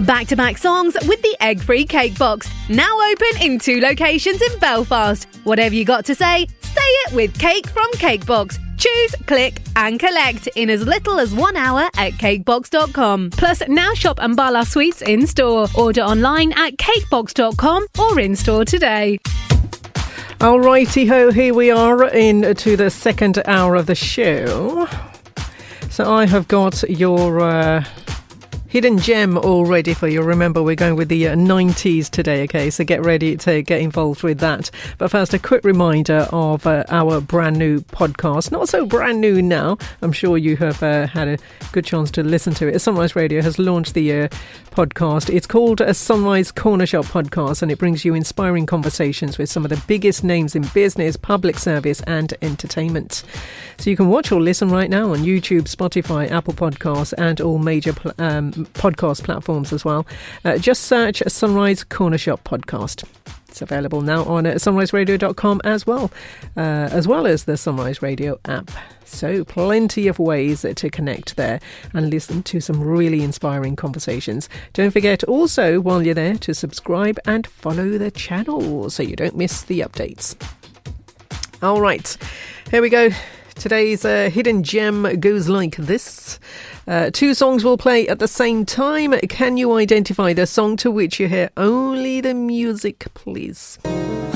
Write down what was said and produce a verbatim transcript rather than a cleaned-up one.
Back-to-back songs with the egg-free cake box. Now open in two locations in Belfast. Whatever you got to say, say it with Cake from Cakebox. Choose, click and collect in as little as one hour at cakebox dot com. Plus, now shop Ambala Sweets in-store. Order online at cakebox dot com or in-store today. Alrighty-ho, here we are into the second hour of the show. So I have got your... Uh, hidden gem all ready for you. Remember, we're going with the uh, nineties today, okay? So get ready to get involved with that. But first, a quick reminder of uh, our brand new podcast. Not so brand new now. I'm sure you have uh, had a good chance to listen to it. Sunrise Radio has launched the uh, podcast. It's called a Sunrise Corner Shop Podcast, and it brings you inspiring conversations with some of the biggest names in business, public service and entertainment. So you can watch or listen right now on YouTube, Spotify, Apple Podcasts and all major pl- um, podcast platforms as well. Uh, just search Sunrise Corner Shop Podcast. It's available now on uh, sunrise radio dot com as well, uh, as well as the Sunrise Radio app. So plenty of ways to connect there and listen to some really inspiring conversations. Don't forget also, while you're there, to subscribe and follow the channel so you don't miss the updates. All right, here we go. Today's uh, hidden gem goes like this. Uh, two songs will play at the same time. Can you identify the song to which you hear only the music, please?